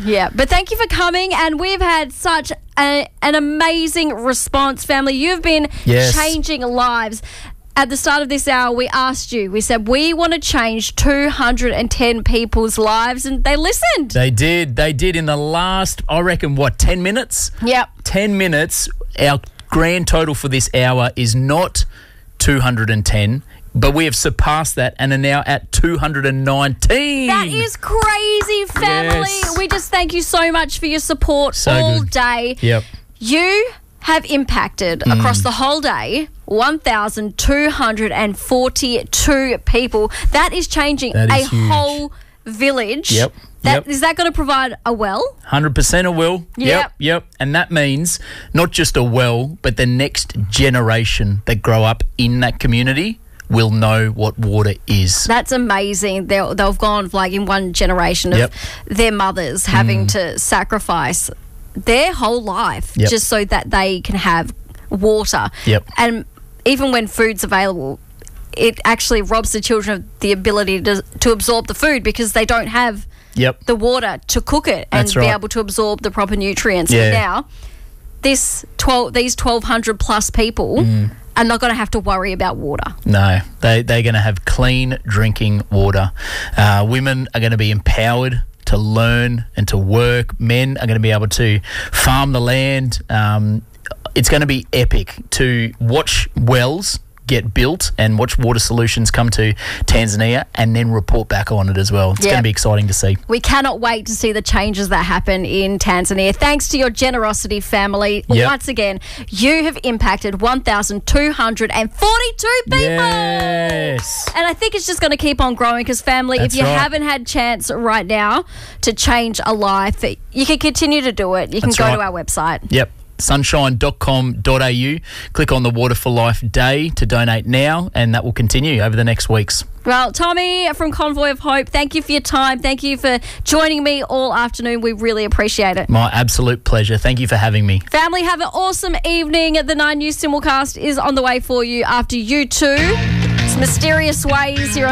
Yeah, but thank you for coming, and we've had such an amazing response, family. You've been changing lives. At the start of this hour, we asked you, we said, we want to change 210 people's lives, and they listened. They did in the last, I reckon, 10 minutes? Yep. 10 minutes. Our grand total for this hour is not 210, but we have surpassed that and are now at 219. That is crazy, family. Yes. We just thank you so much for your support day. Yep. You have impacted across the whole day 1,242 people. That is changing That is huge. whole village. Yep. Is that going to provide a well? 100% a well. Yep. And that means not just a well, but the next generation that grow up in that community will know what water is. That's amazing. They've gone in one generation of their mothers having to sacrifice their whole life just so that they can have water. Yep. And even when food's available, it actually robs the children of the ability to absorb the food because they don't have the water to cook it and be able to absorb the proper nutrients. Yeah. And now, these 1,200 plus people are not going to have to worry about water. No, they're going to have clean drinking water. Women are going to be empowered to learn and to work. Men are going to be able to farm the land. It's going to be epic to watch wells get built and watch Water Solutions come to Tanzania and then report back on it as well. It's going to be exciting to see. We cannot wait to see the changes that happen in Tanzania. Thanks to your generosity, family. Once again, you have impacted 1,242 people. Yes. And I think it's just going to keep on growing because, family, if you haven't had chance right now to change a life, you can continue to do it. You can go to our website. Yep. sunshine.com.au. Click on the Water for Life Day to donate now, and that will continue over the next weeks. Well, Tommy from Convoy of Hope, thank you for your time. Thank you for joining me all afternoon. We really appreciate it. My absolute pleasure. Thank you for having me. Family, have an awesome evening. The 9 News simulcast is on the way for you after U2. It's Mysterious Ways here on